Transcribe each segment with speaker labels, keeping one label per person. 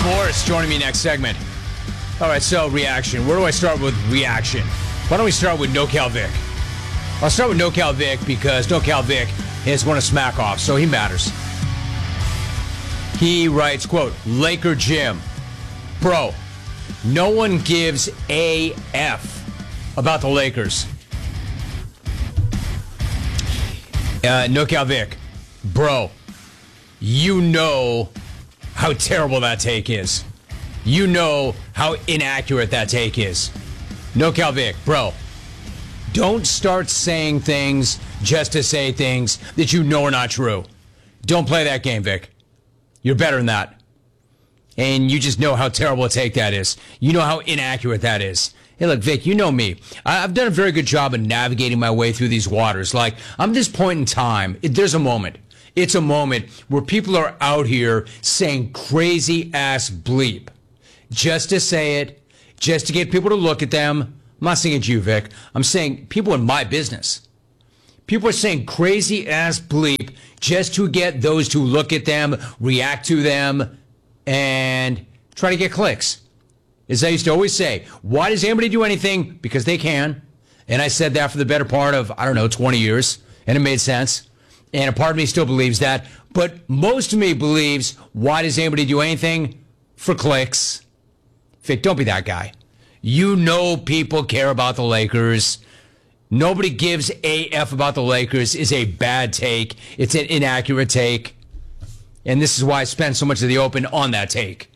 Speaker 1: Morris joining me next segment. All right, so reaction. Where do I start with reaction? Why don't we start with NoCal Vic? I'll start with NoCal Vic because NoCal Vic has won a smack off, so he matters. He writes, quote, Laker Jim, bro, no one gives a F about the Lakers. NoCal Vic, bro, you know how terrible that take is. You know how inaccurate that take is. NoCal Vic, bro, don't start saying things just to say things that you know are not true. Don't play that game, Vic. You're better than that. And you just know how terrible a take that is. You know how inaccurate that is. Hey, look, Vic, you know me. I've done a very good job of navigating my way through these waters. Like, I'm at this point in time, there's a moment. It's a moment where people are out here saying crazy-ass bleep just to say it, just to get people to look at them. I'm not saying it's you, Vic. I'm saying people in my business. People are saying crazy-ass bleep just to get those to look at them, react to them, and try to get clicks. As I used to always say, why does anybody do anything? Because they can. And I said that for the better part of, 20 years, and it made sense. And a part of me still believes that. But most of me believes, why does anybody do anything? For clicks. Vic, don't be that guy. You know people care about the Lakers. Nobody gives AF about the Lakers is a bad take. It's an inaccurate take. And this is why I spend so much of the open on that take.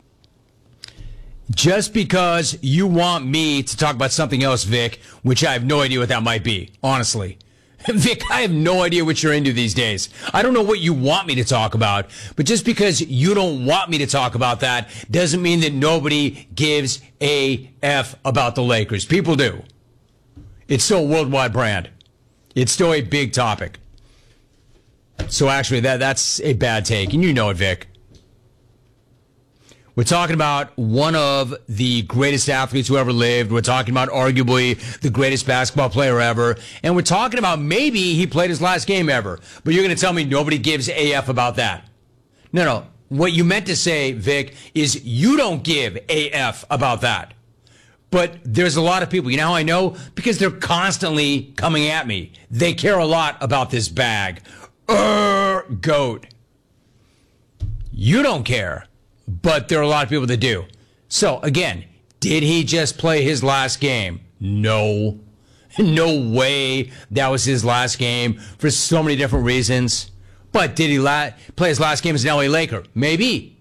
Speaker 1: Just because you want me to talk about something else, Vic, which I have no idea what that might be, honestly. Vic, I have no idea what you're into these days. I don't know what you want me to talk about, but just because you don't want me to talk about that doesn't mean that nobody gives a F about the Lakers. People do. It's still a worldwide brand. It's still a big topic. So actually, that's a bad take, and you know it, Vic. We're talking about one of the greatest athletes who ever lived. We're talking about arguably the greatest basketball player ever. And we're talking about maybe he played his last game ever. But you're going to tell me nobody gives AF about that. No. What you meant to say, Vic, is you don't give AF about that. But there's a lot of people. You know how I know? Because they're constantly coming at me. They care a lot about this bag. Goat. You don't care. But there are a lot of people that do. So, again, did he just play his last game? No. No way that was his last game for so many different reasons. But did he play his last game as an LA Laker? Maybe.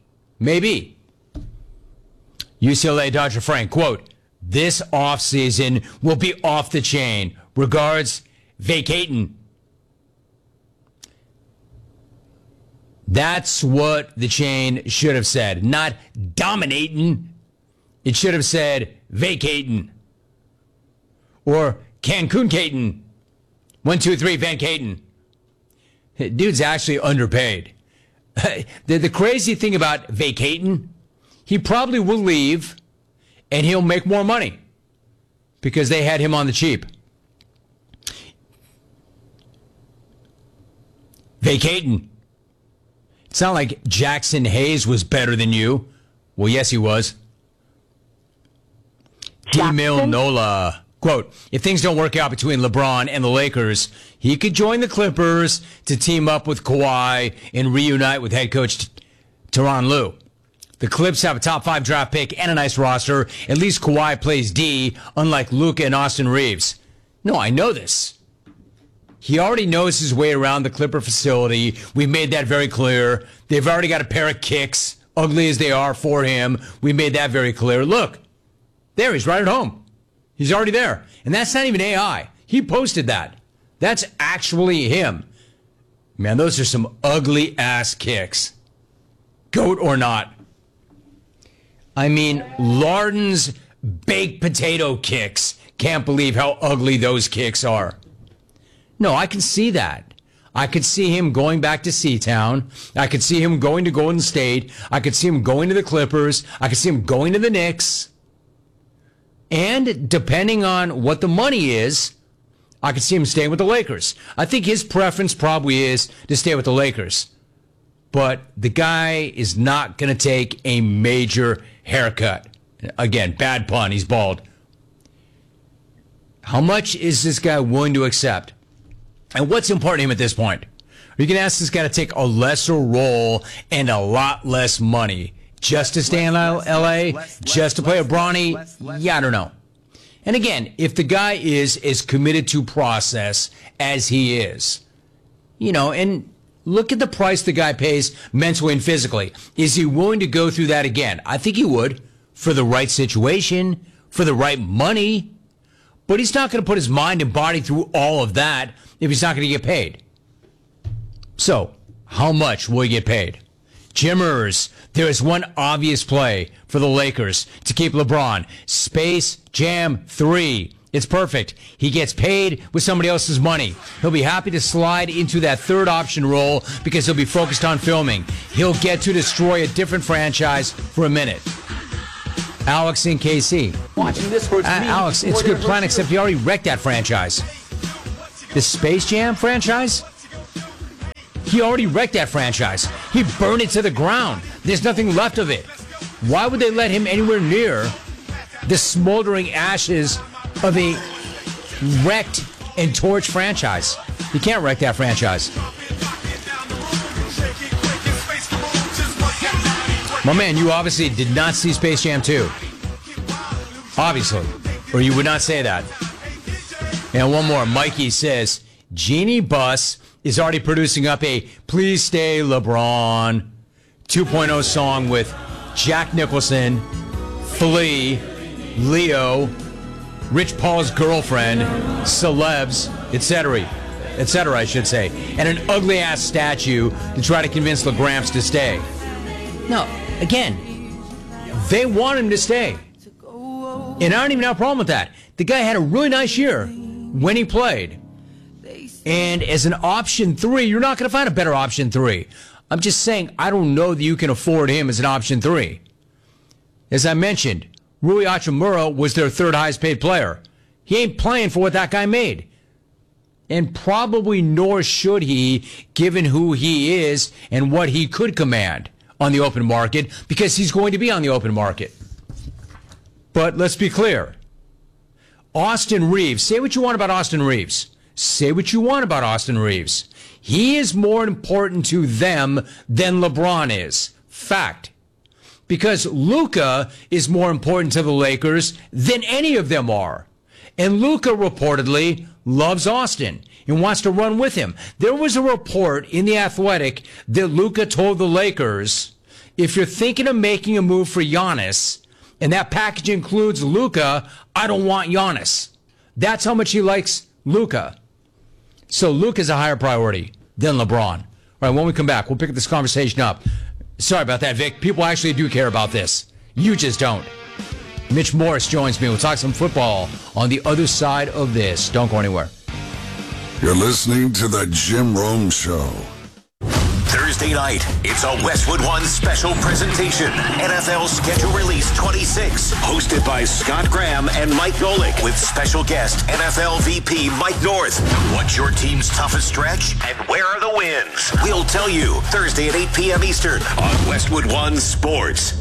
Speaker 1: UCLA Dodger Frank, quote, this offseason will be off the chain. Regards, vacating. That's what the chain should have said. Not dominating. It should have said vacating. Or Cancun-cating. 1, 2, 3, Van Caten. Dude's actually underpaid. The crazy thing about vacating, he probably will leave and he'll make more money because they had him on the cheap. Vacating. It's not like Jackson Hayes was better than you. Well, yes, he was. T-Mill Nola. Quote, if things don't work out between LeBron and the Lakers, he could join the Clippers to team up with Kawhi and reunite with head coach Tyronn Lue. The Clips have a top 5 draft pick and a nice roster. At least Kawhi plays D, unlike Luka and Austin Reeves. No, I know this. He already knows his way around the Clipper facility. We made that very clear. They've already got a pair of kicks, ugly as they are for him. We made that very clear. Look, there, he's right at home. He's already there. And that's not even AI. He posted that. That's actually him. Man, those are some ugly-ass kicks. Goat or not. I mean, Larden's baked potato kicks. Can't believe how ugly those kicks are. No, I can see that. I could see him going back to C-Town. I could see him going to Golden State. I could see him going to the Clippers. I could see him going to the Knicks. And depending on what the money is, I could see him staying with the Lakers. I think his preference probably is to stay with the Lakers. but the guy is not going to take a major haircut. Again, bad pun. He's bald. How much is this guy willing to accept? And what's important to him at this point? Are you going to ask this guy to take a lesser role and a lot less money just to stay in L.A., just to play with Bronny? Yeah, I don't know. And again, if the guy is as committed to process as he is, and look at the price the guy pays mentally and physically. Is he willing to go through that again? I think he would, for the right situation, for the right money. But he's not going to put his mind and body through all of that if he's not going to get paid. So, how much will he get paid? Jimmers, there is one obvious play for the Lakers to keep LeBron. Space Jam 3. It's perfect. He gets paid with somebody else's money. He'll be happy to slide into that third option role because he'll be focused on filming. He'll get to destroy a different franchise for a minute. Alex in KC.
Speaker 2: Watching this hurts me.
Speaker 1: Alex, it's a good plan, except he already wrecked that franchise. The Space Jam franchise? He already wrecked that franchise. He burned it to the ground. There's nothing left of it. Why would they let him anywhere near the smoldering ashes of a wrecked and torched franchise? You can't wreck that franchise. My man, you obviously did not see Space Jam 2. Obviously. Or you would not say that. And one more. Mikey says, Jeannie Buss is already producing up a Please Stay LeBron 2.0 song with Jack Nicholson, Flea, Leo, Rich Paul's girlfriend, celebs, etc., I should say, and an ugly-ass statue to try to convince LaGramps to stay. No, again, they want him to stay. And I don't even have a problem with that. The guy had a really nice year when he played. And as an option 3, you're not going to find a better option 3. I'm just saying, I don't know that you can afford him as an option 3. As I mentioned, Rui Hachimura was their third highest paid player. He ain't playing for what that guy made. And probably nor should he, given who he is and what he could command on the open market, because he's going to be on the open market. But let's be clear. Austin Reeves, say what you want about Austin Reeves. Say what you want about Austin Reeves. He is more important to them than LeBron is. Fact. Because Luka is more important to the Lakers than any of them are. And Luka reportedly loves Austin and wants to run with him. There was a report in The Athletic that Luka told the Lakers, if you're thinking of making a move for Giannis, and that package includes Luka, I don't want Giannis. That's how much he likes Luka. So Luka's a higher priority than LeBron. All right, when we come back, we'll pick this conversation up. Sorry about that, Vic. People actually do care about this. You just don't. Mitch Morris joins me. We'll talk some football on the other side of this. Don't go anywhere.
Speaker 3: You're listening to The Jim Rome Show.
Speaker 4: Thursday night, it's a Westwood One special presentation. NFL Schedule Release 26, hosted by Scott Graham and Mike Golick, with special guest NFL VP Mike North. What's your team's toughest stretch, and where are the wins? We'll tell you Thursday at 8 p.m. Eastern on Westwood One Sports.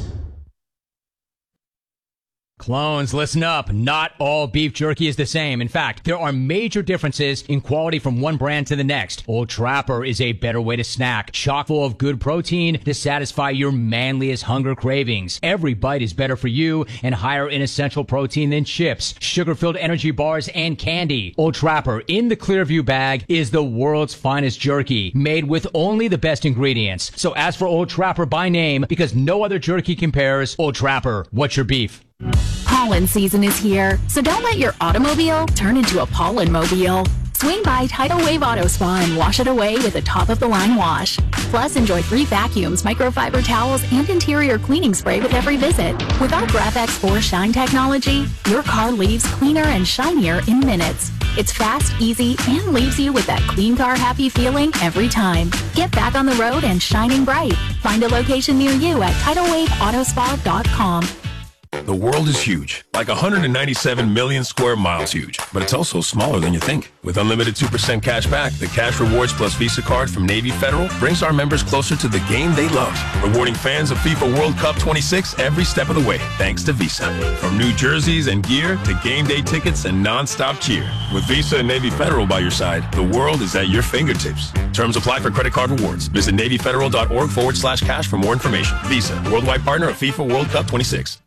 Speaker 1: Clones, listen up. Not all beef jerky is the same. In fact, there are major differences in quality from one brand to the next. Old Trapper is a better way to snack, chock full of good protein to satisfy your manliest hunger cravings. Every bite is better for you and higher in essential protein than chips, sugar-filled energy bars, and candy. Old Trapper in the Clearview bag is the world's finest jerky, made with only the best ingredients. So ask for Old Trapper by name, because no other jerky compares. Old Trapper, what's your beef?
Speaker 5: Pollen season is here, so don't let your automobile turn into a pollen mobile. Swing by Tidal Wave Auto Spa and wash it away with a top-of-the-line wash. Plus, enjoy free vacuums, microfiber towels, and interior cleaning spray with every visit. With our GraphX 4 Shine technology, your car leaves cleaner and shinier in minutes. It's fast, easy, and leaves you with that clean car happy feeling every time. Get back on the road and shining bright. Find a location near you at TidalWaveAutospa.com.
Speaker 2: The world is huge, like 197 million square miles huge, but it's also smaller than you think. With unlimited 2% cash back, the Cash Rewards Plus Visa card from Navy Federal brings our members closer to the game they love, rewarding fans of FIFA World Cup 26 every step of the way, thanks to Visa. From new jerseys and gear to game day tickets and non-stop cheer. With Visa and Navy Federal by your side, the world is at your fingertips. Terms apply for credit card rewards. Visit NavyFederal.org/cash for more information. Visa, worldwide partner of FIFA World Cup 26.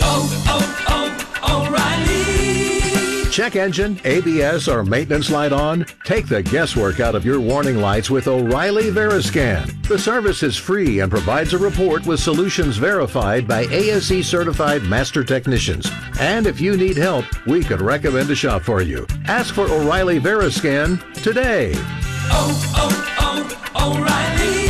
Speaker 6: O'Reilly. Check engine, ABS, or maintenance light on? Take the guesswork out of your warning lights with O'Reilly Veriscan. The service is free and provides a report with solutions verified by ASE certified master technicians. And if you need help, we could recommend a shop for you. Ask for O'Reilly Veriscan today.
Speaker 7: O'Reilly.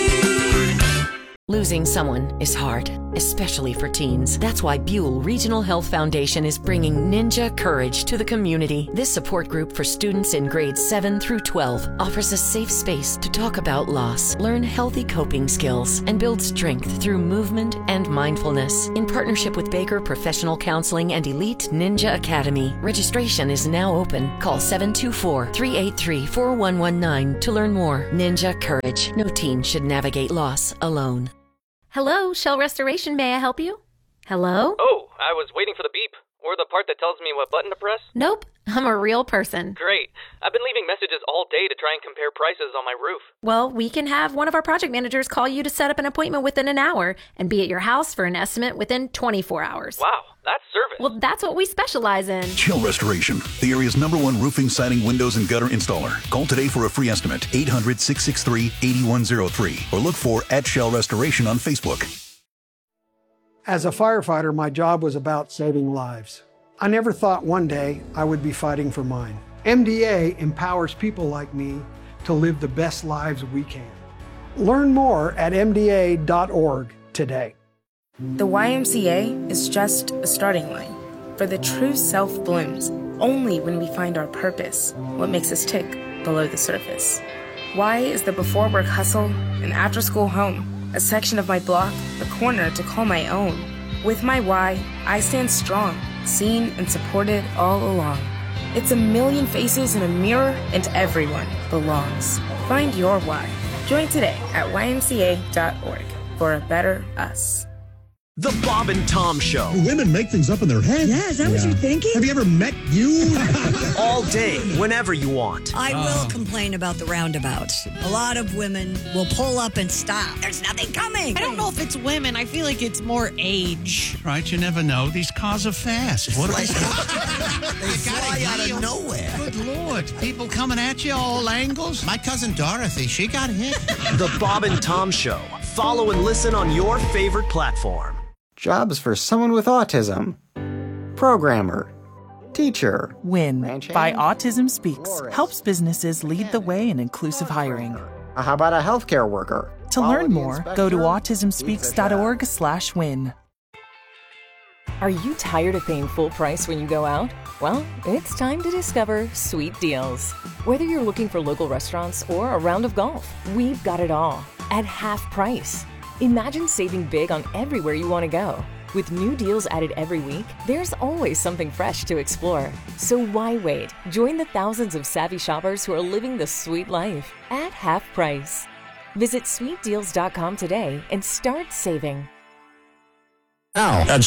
Speaker 8: Losing someone is hard, especially for teens. That's why Buell Regional Health Foundation is bringing Ninja Courage to the community. This support group for students in grades 7 through 12 offers a safe space to talk about loss, learn healthy coping skills, and build strength through movement and mindfulness. In partnership with Baker Professional Counseling and Elite Ninja Academy, registration is now open. Call 724-383-4119 to learn more. Ninja Courage. No teen should navigate loss alone.
Speaker 5: Hello, Shell Restoration. May I help you? Hello?
Speaker 9: Oh, I was waiting for the beep. Or the part that tells me what button to press.
Speaker 5: Nope, I'm a real person.
Speaker 9: Great. I've been leaving messages all day to try and compare prices on my roof.
Speaker 5: Well, we can have one of our project managers call you to set up an appointment within an hour and be at your house for an estimate within 24 hours.
Speaker 9: Wow, that's service.
Speaker 5: Well, that's what we specialize in.
Speaker 10: Shell Restoration, the area's #1 roofing, siding, windows, and gutter installer. Call today for a free estimate, 800-663-8103, or look for @Shell Restoration on Facebook.
Speaker 11: As a firefighter, my job was about saving lives. I never thought one day I would be fighting for mine. MDA empowers people like me to live the best lives we can. Learn more at MDA.org today.
Speaker 12: The YMCA is just a starting line, for the true self blooms only when we find our purpose, what makes us tick below the surface. Y is the before work hustle and after school home, a section of my block, a corner to call my own. With my Y, I stand strong, seen and supported all along. It's a million faces in a mirror and everyone belongs. Find your why. Join today at ymca.org for a better us.
Speaker 13: The Bob and Tom Show.
Speaker 14: Women make things up in their head.
Speaker 15: Yeah, is that what you're thinking?
Speaker 14: Have you ever met you?
Speaker 13: All day, whenever you want.
Speaker 15: I will complain about the roundabouts. A lot of women will pull up and stop. There's nothing coming.
Speaker 16: I don't know if it's women. I feel like it's more age.
Speaker 14: Right, you never know. These cars are fast. What
Speaker 13: They fly out of nowhere.
Speaker 14: Good Lord. People coming at you all angles. My cousin Dorothy, she got hit.
Speaker 13: The Bob and Tom Show. Follow and listen on your favorite platform.
Speaker 17: Jobs for someone with autism. Programmer. Teacher.
Speaker 18: WIN by Autism Speaks helps businesses lead the way in inclusive hiring.
Speaker 17: How about a healthcare worker?
Speaker 18: To learn more, go to autismspeaks.org/win.
Speaker 19: Are you tired of paying full price when you go out? Well, it's time to discover Sweet Deals. Whether you're looking for local restaurants or a round of golf, we've got it all at half price. Imagine saving big on everywhere you want to go. With new deals added every week, there's always something fresh to explore. So why wait? Join the thousands of savvy shoppers who are living the sweet life at half price. Visit sweetdeals.com today and start saving.
Speaker 3: Now at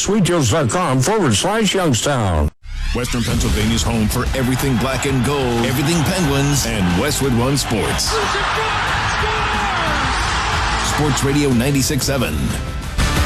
Speaker 3: sweetdeals.com/Youngstown.
Speaker 20: Western Pennsylvania's home for everything black and gold, everything Penguins, and Westwood One Sports. Sports Radio 96.7.